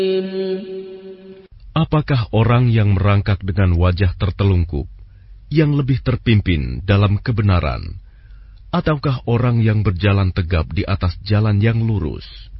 Apakah orang yang merangkak dengan wajah tertelungkup yang lebih terpimpin dalam kebenaran, ataukah orang yang berjalan tegap di atas jalan yang lurus?